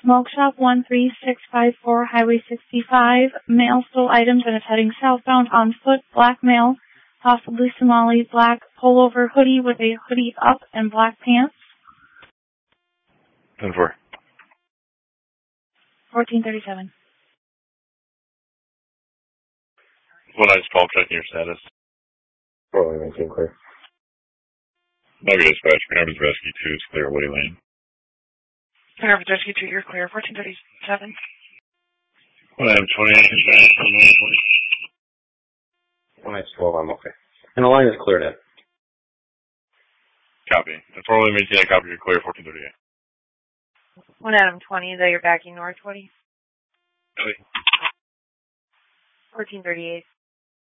Smoke Shop 13654, Highway 65. Male stole items and is heading southbound on foot. Black male, possibly Somali. Black pullover hoodie with a hoodie up and black pants. 10-4. 1437. What I just call checking your status. Rolling 19 clear. Nugget dispatch, Canaver's Rescue 2 is clear, Woody Lane. Canaver's Rescue 2, you're clear. 1437. What I have 20. When I 12, I'm okay. And the line is cleared in. Copy. And formally maintain a copy, you're clear, 1438. 1 Adam 20, though you're backing north 20. Copy. 1438.